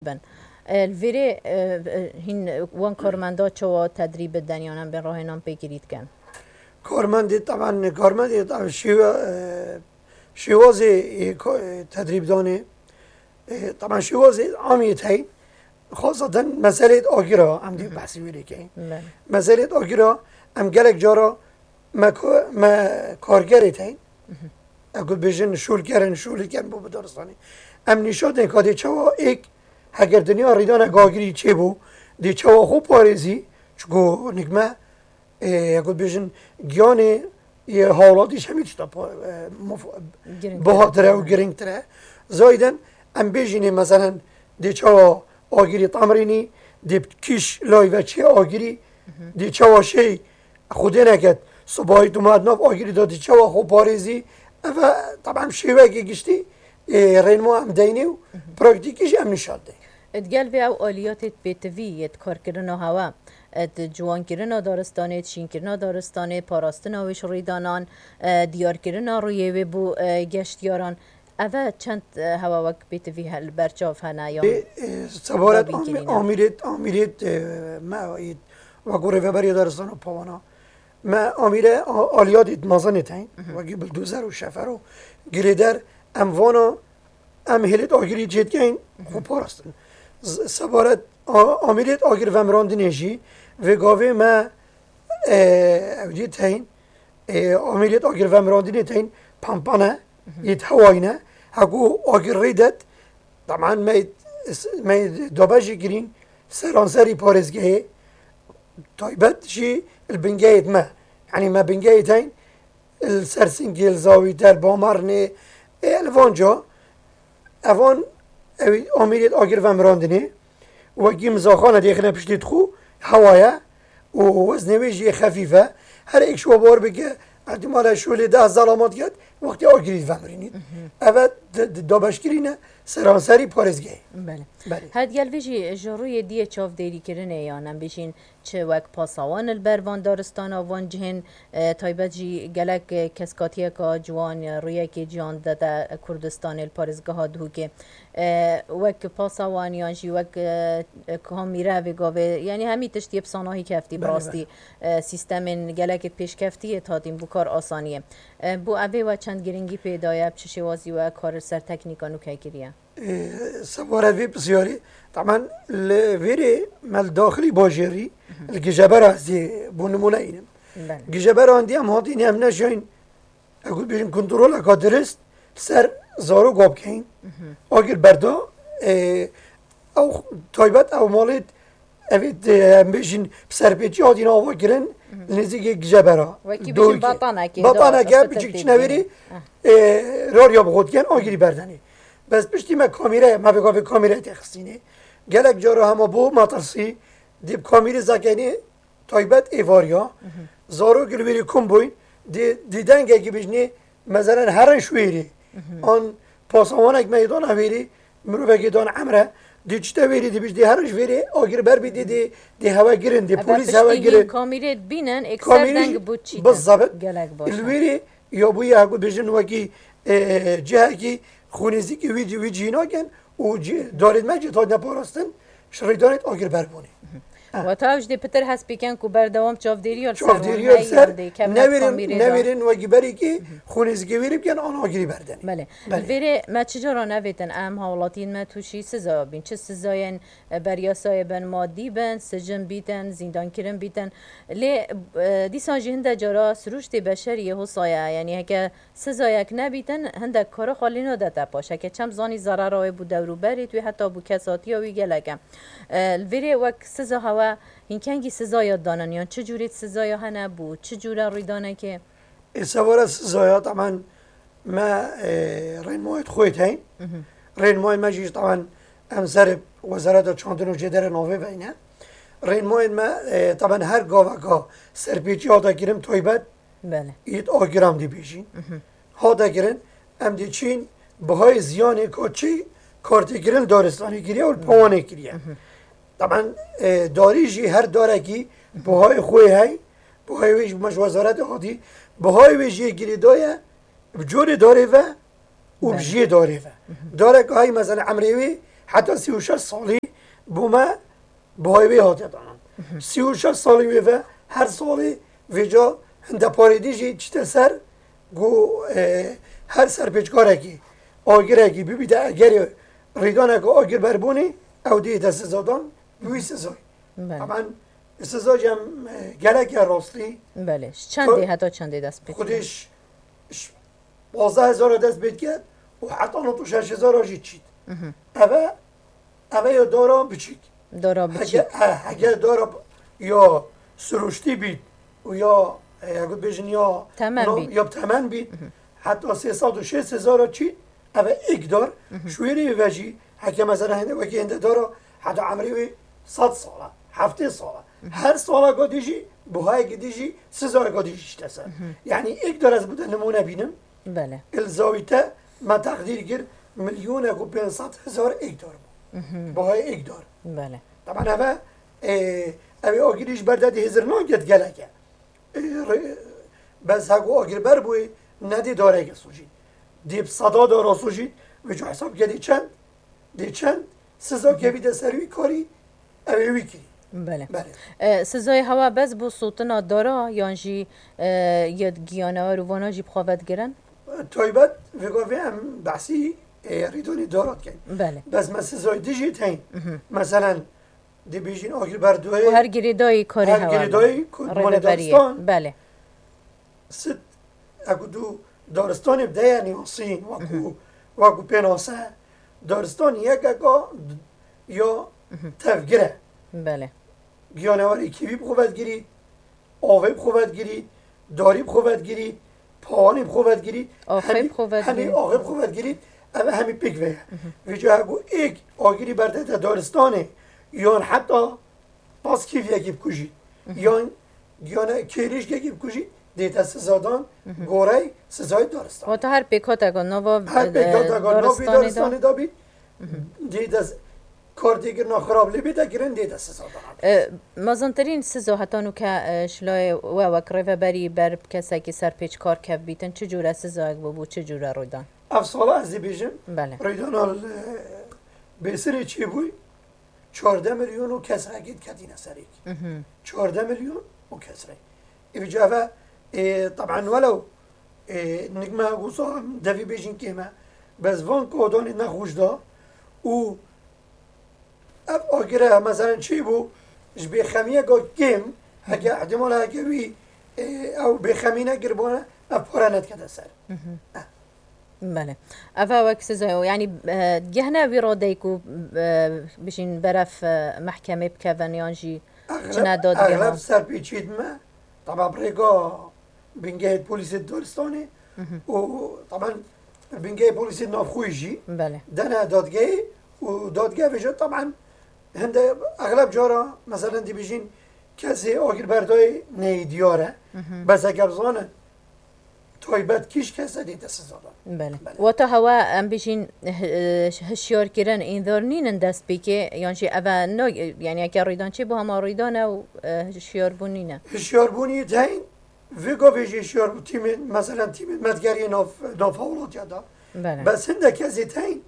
بن الویره هین وان کارمندا چوا تدریب دنیانم به راه نام بگیرید کن کارمندی طبعا شواز تدریب دانه طبعا شواز عامیت هی خاصة مسألة آجرة هم دي بحثي ويلي كاين مسألة آجرة هم جالك جارا ما کارگری تاین اگه بیشتر شول کردن بو بدارستانی ام نشاد نکادی چوا ایک هگر دنیا ریدان گاگری چه بو دی چوا خوب پارزی چگو نگمه اگه بیشتر گیانه یه حالاتیش همیشه تا بهادره و گرینگتره زایدن ام بیشتر مثلا دی چوا آگری تمرینی دی کیش لایو چه آگری دی چوا شی خودی نکرد صبحی تو مدناف آگری دادی چوا خوب پارزی و طبعا شیوه که گشتی رنمو هم دینی و پراکتیکیش هم نشاد دی ادگل به او آلیات بیتوی کار کردن هوا جوان کردن دارستانه چین کردن دارستانه پاراستن آوش ریدانان دیار کردن روی و بو گشتیاران اوه چند هوا وقت بیتوی هل برچاف هنه یا سوارت آمیرت ما وگوره و بری دارستان و پاوانا ما آمیره آلیات اتمازنه تاین وگی بلدوزر و شفر و گریدر اموانا ام هلیت آگری جد گین خوب پارستن سوارت آمیرت آگر ومراندنیجی و گاوه ما اودی تاین آمیرت آگر ومراندنی تاین پامپانه یت هواینه هگو آگر ریدت طبعا ما دابجی گرین سرانسری پارزگه طيبت شيء البنجايت ما يعني ما بنجايتين السرسنجيل زاوية البامرني الفانجا افان اميريت اجر ومراندني وجي مزاخانه ديخنا بشتي تخو هوايا ووزن وجهي خفيفه هر ايش وبار بقى احتمال شولي ده ظلامات جد وقتی آگرید ومرینید اوه دابشگرینه سرانسری پارزگه بله هد گل ویجی جروی دیه چاف دیری کرنه یانم بیشین چه وک پاسوان البروان دارستان آوان جهن تایبت جی گلک کسکاتیه که جوان رویه که جان داده کردستان الپارزگه ها دو که وک پاسوان یان جی وک کامیره و گاوه یعنی همی تشتی بساناهی کفتی براستی سیستم گلک پیش کفتی تا دیم بکار آسانیه بو اوه و چند گرینگی پیدایه چه شوازی و کار سر تکنیکانو که گریه سواره وی بسیاری طبعا الویری مال داخلی باجری الجبر ازی بونمونه اینم جبر آندی هم هاتی نیم نشین اگه بیشتر کنترل اکادرست سر زارو گاب کن اگر بردا او تایبت او مالت اوید بیشتر سرپیچی هاتی ناوا کرن نزدیک جبرا وکی بیشتر بطانه که بیشتر چی نویری راریا بخود کن آگری بردنی بس پشتی ما کامیره ما بگم کامیره تخصینه گلک جارو همه بو ماترسی دیب کامیره زکنی تایبت ایواریا زارو گلویری کم بوین دیدن که بیشنی مثلا هرن شویری آن پاسوانک میدان اویری مروفه دان عمره دیجته ویری دی بیشتر هرش ویری آگر بر بیدی دی هوا گیرن دی پلیس هوا گیرن کامیره بینن اکثر دنگ بود چی بالضبط گلک باشه الویری یا بوی هاگو بیشتر وکی جه کی خونیزی که ویجی ناگن و دارید مجید ها نپاراستن شریدانت آگر بربونی و تا اوش دی پتر هست بیکن که بردوام چافدیریال سر نویرین و گیبری که خونیزی که ویری بکن آن آگری بردنی بله ویری ما چجورا نویتن ام حالاتین ما توشی سزا بین چه سزاین بریاسای بن مادی بن سجن بیتن زندان کرن بیتن لی دیسان جی هنده جارا سروشت بشری حسایه یعنی هکه سزایک نبیتن هنده کارا خالی نداده باشه که چم زانی ضررهای بود دورو بری توی حتی بو کساتی ها وی گلگم ویری وک سزا هوا این کنگی سزایا دانن یا چه جوری سزایا هنه بود چه جوری ریدانه که سوار سزایا طبعا ما رین موید خویت هین رین موید ما جیش طبعا امسر وزارت چاندن و جدر نوه بینه رین موید ما طبعا هر گاوه گاه سرپیچی ها دا گیرم تویبت بله ایت آگرام دی بیشین ها دا گیرن ام دی چین بهای زیانه که چی کارتی گیرن دارستانی گیریه و پوانه گیریه طبعا داریجی هر داره کی بهای خوی هی بهای ویش مش وزارت هادی بهای ویش گیری دایه بجور داره و بجی داره و داره که های مثلا عمریوی حتی 36 سالی بوما بایوی هات دانم 36 سالی و هر سالی ویجا هنده پاریدی جی چیت سر گو هر سر پیچکاره کی آگره کی ببیده اگر ریدانه که آگر بربونی او دی دست زادان بوی سزای طبعا سزای هم گلک راستی بله چنده حتی چنده دست بید خودش 12,000 دست بید کرد و حتی 6,000 جید چید اوه یا دارا بچیک دارا بچیک اگر دارا یا سروشتی بید و یا اگه بیشن یا تمن بید حتی 306,000 چید اوه ایک دار شویری وجی حتی مثلا هنده وکی هنده دارا حتی عمری 100 ساله 70 ساله هر ساله که دیجی بوهای که دیجی 3,000 که دیجیش تسر یعنی ایک دار از بوده نمونه بینم بله الزاویته ما تقدیر گر 1,500,000 ایک دار بوهای ایک دار بله طبعا اوه آگیریش بردادی هزرنان گد گلکه بس هگو آگیر بر بوی ندی داره که سوجید دیب صدا داره سوجید و جو حساب که دی چند سزا که بیده سروی کاری اوه ویکی بله سزای هوا بس بو سلطنا دارا یانجی ید گیانه رو وانا جی بخواد گرن طایبت وگاوی هم بحثی ریدونی دارد کن بله بس ما سزای دیجی تین مثلا دی بیجین آگیر بردوی هر گریدای کاری هوا هر گریدای مال دارستان بله ست اگو دو دارستان بدهی نیاسین وکو پیناسه دارستان یک اگا یا تفگره بله گیانواری کیوی بخواد گیرید آوه بخواد گیرید داری بخواد گیرید پاوانی بخواد گیرید همین آوه بخواد گیرید اما همین پیک ویجا اگو ایک آگیری برده دارستانه یا حتی پاس کیف یکی بکشید یا گیانه کیریش یکی بکشید دیتا سزادان گوره سزای دارستان و تا هر پیکات اگه نوا دارستانی دابید دیتا کار دیگر نخراب لیبیده گرن دیتا سزادان مازنترین سزا حتانو که شلای و وکره بری بر کسی که سر پیچ کار کب بیتن چجوره سزا اگه بو چجوره رویدان افساله از دی بیجم بله رویدان بسری چی بوی 14 میلیون و کسره گید کدین سریک 14 میلیون و کسره ایجابه طبعا ولو نجمة قصة دافي بيجين كيما بس فان كودون نخوش دا و اف آگره مثلا چی بو اش بخمیه گا کم هکه احتمال هکه وی او بخمینه گربانه اف پارانت کده سر بله افا وقت سزايو يعني جهنا بيروديكو بشين برف محكمة بكفن يانجي اغلب سر پیچید ما طبعا بريقا بنجاهد بوليس دارستاني و طبعا بنجاهد بوليس نافخويجي بله دنا دادگاهی و دادگاه وجود طبعا هنده اغلب جارا مثلا دی بيجين کسی آگر بردای نیدیاره بس اگر زانه تایبت کیش کسی دیده سزادان بله و تا هوا ام بيجين هشيار كيران انذارنين دست بيكي يعني اوا نو يعني اگر ريدان چه بو هم ريدان او هشيار بونينه هشيار بوني دين ويگو ويجي هشيار بو تيم مثلا تيم مدگري ناف اولاد يادا بله بس هنده كزي تين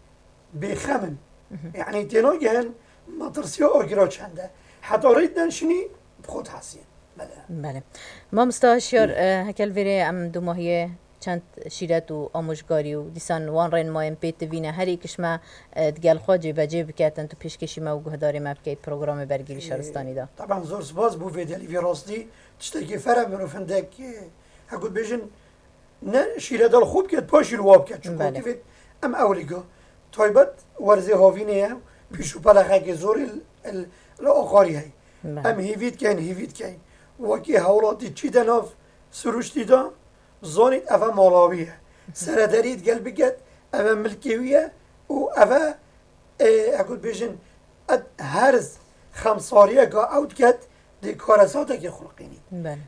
بخمن يعني تينو جهن مطرسيو آگرا چنده حتى ريدن شني بخود حسين بله ما مستشار هکل ویره ام دو ماهیه چند شیرت و آموزگاری و دیسان وان رین مایم پیت وینه هر ایکش ما دگل خواجه بجه بکتن تو پیشکشی ما و گهداری ما بکی پروگرام برگیری شهرستانی دا طبعا زور سپاس بو ویدلی وی راستی تشتکی فرم منو فندک هکود بیشن نه شیرت ال خوب کت پاشی رو آب کت چون کتیفت ام اولیگا تایبت ورزه هاوینه هم پیشو پلخه که زور الاخاری هی ام هیوید کن وکی هولاتی چی دناف سروشتی دا زانید اوه مالاویه سردارید گل بگد اوه ملکیویه و اوه اگود بیشن هرز خمساریه گا اوت کد دی کارساته که خلقینید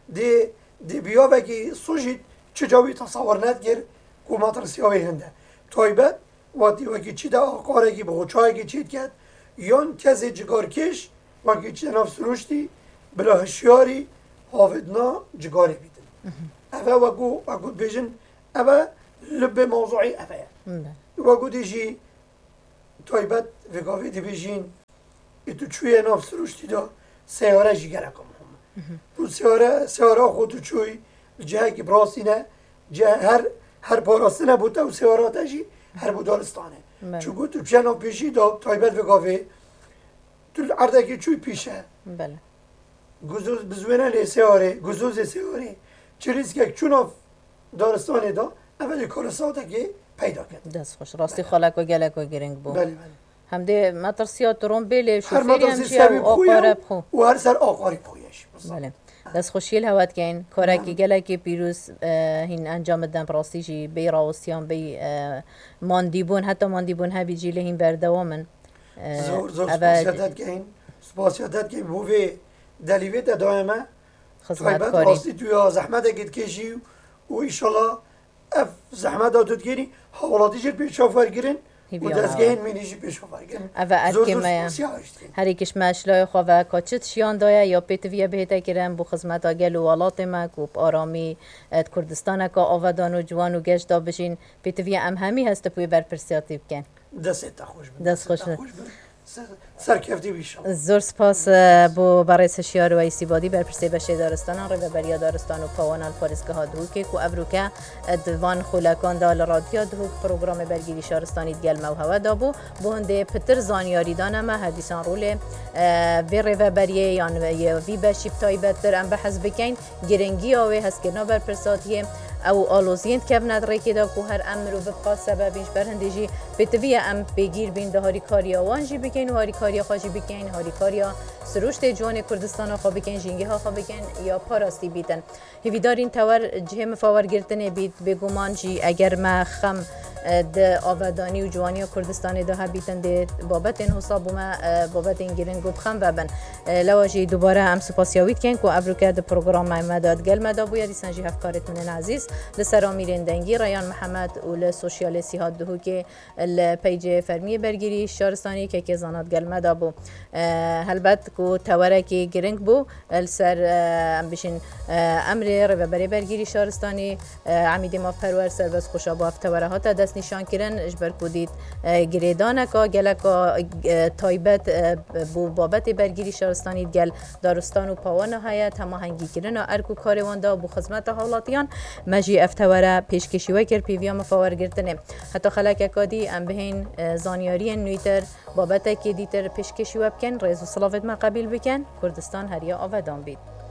دی بیا بگی سوشید چجاوی تصور ندگر که مطرسیاوی هنده تایبت وکی چی دا آقاره گی بغوچای گی چید کد یان کسی جگارکش وکی چی دناف سروشتی بلا هشیاری حافظنا جگاری بیدن اوه وگو بیشن اوه لب موضوعی اوه وگو دیجی تایبت وگاوی دی بیجین تو چوی ناف سروشتی دا سیاره جیگره کم تو سیاره خود تو چوی جایی که براستی نه هر پاراسته نبوده و سیاره تجی هر بودارستانه چون تو چه ناف پیشی دا تایبت وگاوی تو عرده که چوی پیشه بله گزوز بزوینه لی سیاره گزوز سیاره چریز که چون دارستانه دا اولی کارساته که پیدا کرد دست خوش راستی خالک و گلک و گرنگ بود بله بله همده مدرسیات ترومبیل هر شوفری مدرسی همچی سبی و آقاره بخو و هر سر آقاری خویش بله دست خوشیل هوت کن کارکی گلکی پیروز هین انجام دادن راستی جی بی راوسیان بی ماندیبون حتی ماندیبون هبی جی لهین بردوامن زور سپاسیادت کن سپاسیادت کن بوی دلیویت دائمه خدمت طيبات کاری راستی توی زحمت قد کشی و ایشالا اف زحمت دادت گیری حوالاتی جل پیش آفر گیرن و دستگاهین مینیجی پیش آفر گیرن اوه زور ارکی میا سپاسیادت کن هر یکش مشلای خواه کاچت شیان دایا یا پیتویه بهتا کرن بو خدمت آگل و والات مک و آرامی کردستان که آودان و جوان و گشت دا بشین پیتویه ام همی هست پوی برپرسیاتی بکن دست خوش بند دست خوش بند. سرکفتی بیشال زور سپاس بو برای سشیار و ایستیبادی بر پرسی بشه دارستان رو بریا دارستان و پاوان الفارسگاه ها دهو که کو ابروکه دوان خولکان دال رادیو دهو پروگرام برگیری شارستانی دگل موهوه دابو بو هنده پتر زانیاری دانمه هدیسان رول وی رو بریه یان وی بشیب تایبتر ام بحث بکن گرنگی آوه هست که نو بر پرساتیه او آلوزین که نداره که دا کو هر امر و بخواد سببش برهندجی بتوی ام بگیر بین ده هاری کاریا وانجی بکن و هاری کاریا خواجی بکن هاری کاریا سروشت جوان کردستان خواه بکن جنگی ها خواه بکن یا پاراستی بیتن هیویدارین تور جه مفاور گرتنه بید بگومان جی اگر ما خم ده آودانی و جوانی کردستان ده ها بیتن ده بابت این حساب ما بابت این گرنگ بخم و بن لواجی دوباره ام سپاسیاوید کن که ابروکه ده پروگرام مداد گل مدا بویا دی سنجی هفکارت من عزیز لسر آمیرین دنگی رایان محمد و لسوشیال سیهاد دهو که الپیج فرمی برگیری شارستانی که زانات گل مدا بو هلبت کو توره که گرنگ بو لسر ام بشین امر رو بری برگیری شارستانی عمیدی ما پرور سرویس خوشابه توره ها تا دست نشان کردن اجبر کودید گریدانه که گلکا تایبت بو بابت برگیری شارستانی گل دارستان و پاوان هایت همه هنگی کردن و ارکو کاروان دا بو خدمت حالاتیان مجی افتواره پیشکشی وکر پیویا مفاور گرتنه حتی خلک اکادی ام بهین زانیاری نویتر بابت که دیتر پیشکشی وبکن رئیس صلافت ما قبیل بکن کردستان هریا آودان بید